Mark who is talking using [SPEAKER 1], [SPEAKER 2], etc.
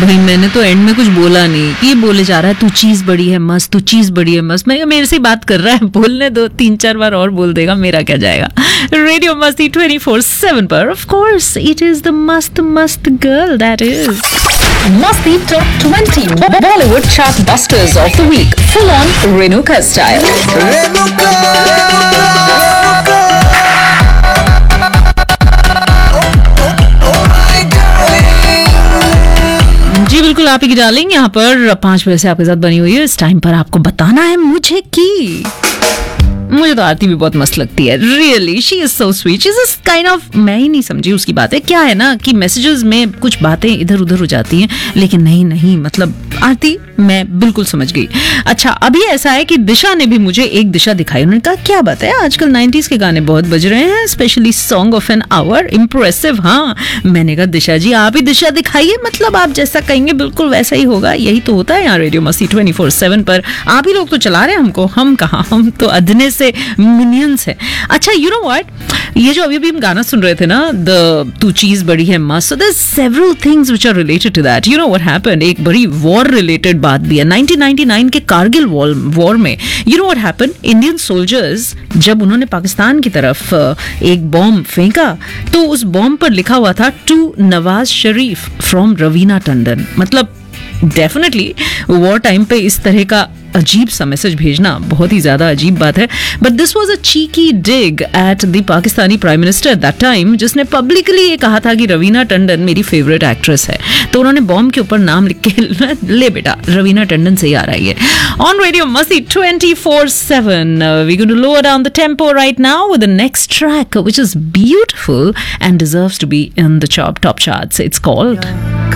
[SPEAKER 1] भाई मैंने तो एंड में कुछ बोला नहीं, ये बोले जा रहा है तू चीज बड़ी है मस्त, तू चीज बड़ी है मस्त। मैं मेरे से बात कर रहा है, बोलने दो, 3-4 बार और बोल देगा, मेरा क्या जाएगा। रेडियो मस्ती 24/7 पर of course it is the मस्त मस्त girl that is
[SPEAKER 2] Masti Top 20 Bollywood Chart Busters of the Week. Full on Renuka style.
[SPEAKER 1] जी बिल्कुल, आप ही डालेंगे यहाँ पर 5 बजे से आपके साथ बनी हुई है। इस टाइम पर आपको बताना है मुझे कि मुझे तो आरती भी बहुत मस्त लगती है। Really she is so sweet, she is kind of, मैं ही नहीं समझी उसकी बातें। क्या है ना कि मैसेजेस में कुछ बातें इधर उधर हो जाती हैं, लेकिन नहीं मतलब आरती मैं बिल्कुल समझ गई। अच्छा, अभी ऐसा है कि दिशा ने भी मुझे एक दिशा दिखाई। उन्होंने कहा क्या बात है, आजकल 90s के गाने बहुत बज रहे हैं, specially song of an hour, impressive. हाँ, मैंने कहा दिशा जी आप ही दिशा दिखाइए, मतलब आप जैसा कहेंगे बिल्कुल वैसा ही होगा। यही तो होता है यहाँ रेडियो मस्ती 24/7 पर। आप ही लोग तो चला रहे हैं हमको, हम कहाँ, हम तो अदने से मिनियंस है। अच्छा, यू नो व्हाट, ये जो अभी हम गाना सुन रहे थे ना, द तू चीज बड़ी है मस्त, so there several things which are related to that. You know what happened, एक बड़ी वॉर रिलेटेड बात भी है। 1999 के कारगिल वॉर में you know what happened, Indian soldiers जब उन्होंने पाकिस्तान की तरफ एक बॉम्ब फेंका तो उस बॉम्ब पर लिखा हुआ था टू नवाज शरीफ फ्रॉम रवीना टंडन। मतलब डेफिनेटली वॉर टाइम पे इस तरह का अजीब सा मैसेज भेजना बहुत ही ज्यादा अजीब बात है। But this was a cheeky dig at the Pakistani prime minister at that time, जिसने पब्लिकली ये कहा था कि रवीना टंडन मेरी फेवरेट एक्ट्रेस है। तो उन्होंने बॉम्ब के ऊपर नाम लिख के ले बेटा रवीना टंडन से ही आ रही है। ऑन रेडियो मस्ती 24/7 we going to lower down the tempo right now with the next track which is beautiful and deserves to be in the top charts. It's called